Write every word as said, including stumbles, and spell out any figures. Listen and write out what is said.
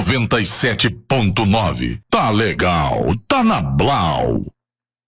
noventa e sete ponto nove. Tá legal, tá na Blau.